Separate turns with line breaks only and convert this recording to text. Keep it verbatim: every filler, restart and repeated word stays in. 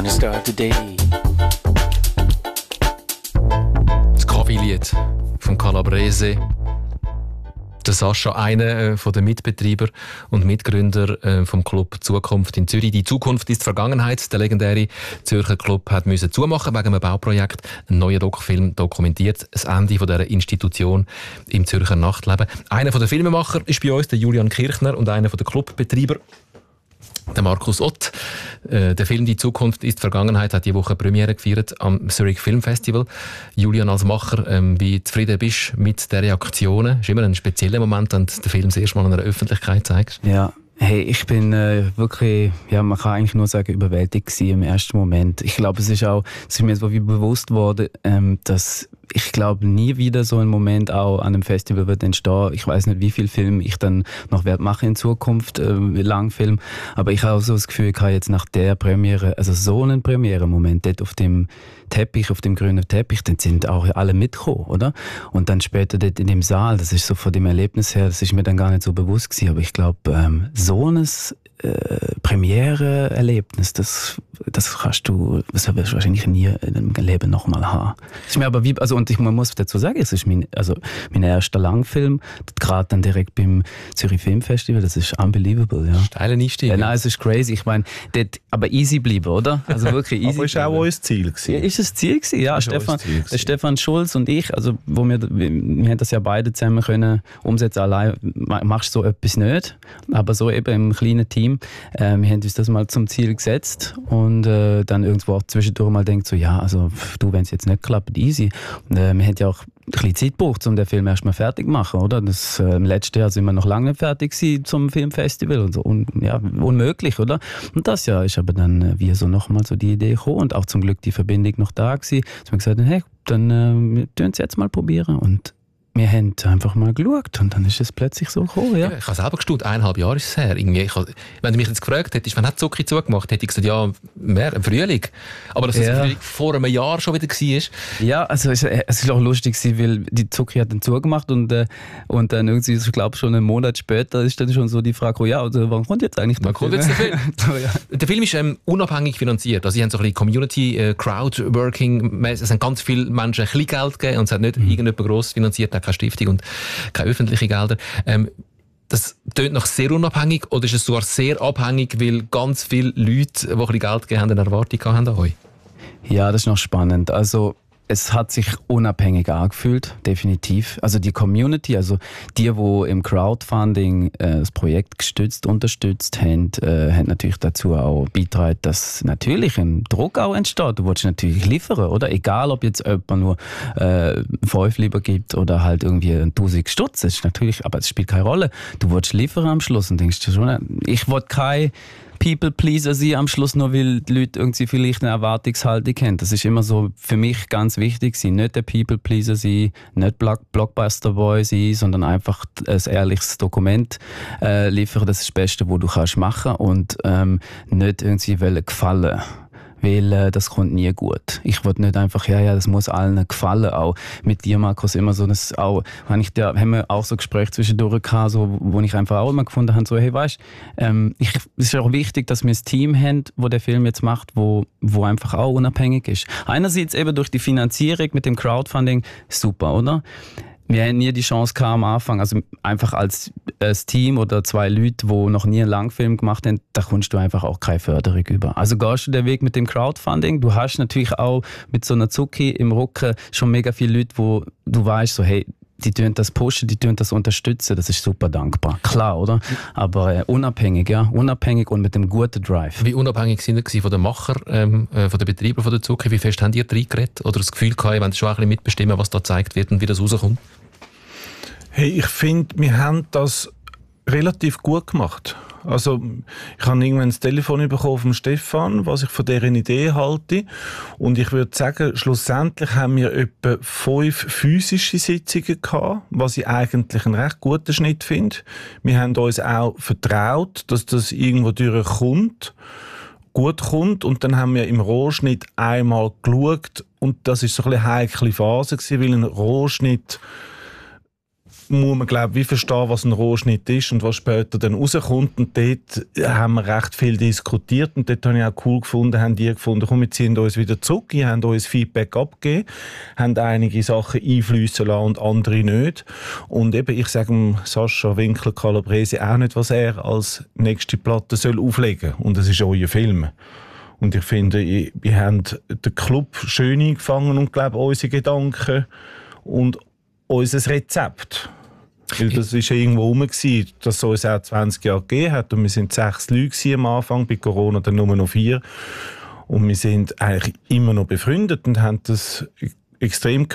wanna start the day.
Das Kaffeelied von Calabrese. Der Sascha, einer äh, der Mitbetreiber und Mitgründer äh, vom Club Zukunft in Zürich. Die Zukunft ist Vergangenheit. Der legendäre Zürcher Club hat müssen zumachen wegen einem Bauprojekt. Ein neuer Doc-Film dokumentiert das Ende von dieser Institution im Zürcher Nachtleben. Einer der Filmemacher ist bei uns der Julian Kirchner und einer der Clubbetreiber, der Markus Ott. Äh, der Film «Die Zukunft ist Vergangenheit» hat diese Woche Premiere gefeiert am Zurich Film Festival. Julian, als Macher, ähm, wie zufrieden bist du mit den Reaktionen? Es ist immer ein spezieller Moment, wenn du den Film das erste Mal in der Öffentlichkeit zeigst.
Ja, hey, ich bin äh, wirklich, ja, man kann eigentlich nur sagen, überwältigt gewesen im ersten Moment. Ich glaube, es ist auch, es ist mir so wie bewusst worden, ähm, dass ich glaube, nie wieder so ein Moment auch an einem Festival wird entstehen. Ich weiß nicht, wie viel Film ich dann noch werde machen in Zukunft, äh, Langfilm. Aber ich habe auch so das Gefühl, ich habe jetzt nach der Premiere, also so einen Premiere-Moment dort auf dem Teppich, auf dem grünen Teppich, dann sind auch alle mitgekommen, oder? Und dann später dort in dem Saal, das ist so von dem Erlebnis her, das ist mir dann gar nicht so bewusst gewesen. Aber ich glaube, ähm, so ein äh, Premiere-Erlebnis, das, das kannst du, das wirst du wahrscheinlich nie in deinem Leben nochmal haben. Das ist mir aber wie, also, und ich, man muss dazu sagen, es ist mein, also mein erster Langfilm, gerade dann direkt beim Zürich Film Festival, das ist unbelievable, ja.
Steiler Einstieg.
Ja, nein, es ist crazy, ich meine, dort, aber easy bleiben, oder? Also wirklich easy.
Aber ist auch unser Ziel gewesen.
Ja, ist das Ziel gewesen, ja.
Ist
Stefan,
Ziel gewesen.
Stefan Schulz und ich, also, wo wir, wir, wir haben das ja beide zusammen können umsetzen, allein machst du so etwas nicht, aber so eben im kleinen Team, äh, wir haben uns das mal zum Ziel gesetzt und äh, dann irgendwo auch zwischendurch mal denkt so, ja, also du, wenn es jetzt nicht klappt, easy. Und, äh, wir haben ja auch ein bisschen Zeit gebraucht, um den Film erstmal fertig zu machen, oder? Das, äh, im letzten Jahr sind wir noch lange nicht fertig gewesen zum Filmfestival und so. Un, ja, unmöglich, oder? Und das Jahr ist aber dann äh, wie so nochmal so die Idee gekommen und auch zum Glück die Verbindung noch da gewesen, dass wir gesagt haben, hey, dann äh, wir tun es jetzt mal probieren und wir haben einfach mal geschaut und dann ist es plötzlich so gekommen, ja.
Ja, ich habe selber gestaunt, eineinhalb Jahre ist es her. Irgendwie, ich habe, wenn du mich jetzt gefragt hättest, wann hat Zucki zugemacht, hätte ich gesagt, ja, mehr, im Frühling. Aber dass es
Ja.
im Frühling vor einem Jahr schon wieder war.
Ja, also es, es ist auch lustig gewesen, weil die Zucki hat dann zugemacht und, äh, und dann irgendwie, ich glaube schon einen Monat später ist dann schon so die Frage, oh ja, also, warum kommt jetzt eigentlich der
Wann kommt
Film?
jetzt der Film?
So, ja.
Der Film ist ähm, unabhängig finanziert. Also sie haben so ein bisschen Community, äh, Crowdworking, es haben ganz viele Menschen ein bisschen Geld gegeben und es hat nicht mhm. irgendjemand gross finanziert, auch keine Stiftung und keine öffentlichen Gelder. Ähm, das tönt noch sehr unabhängig oder ist es sogar sehr abhängig, weil ganz viele Leute, die ein bisschen Geld gegeben haben, eine Erwartung haben an euch?
Ja, das ist noch spannend. Also es hat sich unabhängig angefühlt, definitiv. Also die Community, also die, die im Crowdfunding äh, das Projekt gestützt, unterstützt haben, äh, haben natürlich dazu auch beigetragen, dass natürlich ein Druck auch entsteht. Du willst natürlich liefern, oder? Egal, ob jetzt jemand nur äh, fünf lieber gibt oder halt irgendwie ein tausend Stutz. Das ist natürlich, aber es spielt keine Rolle. Du willst liefern am Schluss und denkst du schon, ich will kein People-Pleaser sein am Schluss, nur weil die Leute irgendwie vielleicht eine Erwartungshaltung haben. Das ist immer so für mich ganz wichtig sein. Nicht der People-Pleaser sein, nicht Blockbuster-Boy sein, sondern einfach ein ehrliches Dokument äh, liefern. Das ist das Beste, was du kannst machen und ähm, nicht irgendwie wollen gefallen. Weil äh, das kommt nie gut. Ich wollte nicht einfach, ja, ja, das muss allen gefallen. Auch mit dir, Markus, immer so, das auch, wenn ich da, haben wir auch so Gespräche zwischendurch gehabt, so, wo ich einfach auch immer gefunden habe, so, hey, weißt, ähm, ich, es ist auch wichtig, dass wir ein Team haben, wo der Film jetzt macht, wo, wo einfach auch unabhängig ist. Einerseits eben durch die Finanzierung mit dem Crowdfunding, super, oder? Wir haben nie die Chance gehabt am Anfang, also einfach als, als Team oder zwei Leute, die noch nie einen Langfilm gemacht haben, da kommst du einfach auch keine Förderung über. Also gehst du den Weg mit dem Crowdfunding, du hast natürlich auch mit so einer Zucki im Rücken schon mega viele Leute, wo du weißt, so hey, die tun das pushen, die tun das unterstützen, das ist super dankbar. Klar, oder? Aber äh, unabhängig, ja, unabhängig und mit einem guten Drive.
Wie unabhängig sind Sie von den Macher, ähm, von den Betreibern von der Zucki? Wie fest haben die reingeredet? Oder das Gefühl gehabt, wenn Sie schon ein bisschen mitbestimmen, was da gezeigt wird und wie das rauskommt?
Hey, ich finde, wir haben das relativ gut gemacht. Also, ich habe irgendwann das Telefon bekommen von Stefan, was ich von deren Idee halte. Und ich würde sagen, schlussendlich haben wir etwa fünf physische Sitzungen gehabt, was ich eigentlich einen recht guten Schnitt finde. Wir haben uns auch vertraut, dass das irgendwo durchkommt, gut kommt. Und dann haben wir im Rohschnitt einmal geschaut. Und das ist so ein bisschen eine heikle Phase gewesen, weil ein Rohschnitt muss man, glaube ich, verstehen, was ein Rohschnitt ist und was später dann rauskommt. Und dort haben wir recht viel diskutiert und dort habe ich auch cool gefunden, haben die gefunden, komm, wir ziehen uns wieder zurück, die haben uns Feedback abgegeben, haben einige Sachen einfließen lassen und andere nicht. Und eben, ich sage dem Sascha Winkel-Calabrese auch nicht, was er als nächste Platte soll auflegen soll. Und es ist euer Film. Und ich finde, wir haben den Club schön eingefangen und glaube unsere Gedanken und unser Rezept. Weil das war ja irgendwo rum, dass es uns auch zwanzig Jahre gegeben hat. Und wir waren sechs Leute am Anfang, bei Corona dann nur noch vier. Und wir sind eigentlich immer noch befreundet und haben das extrem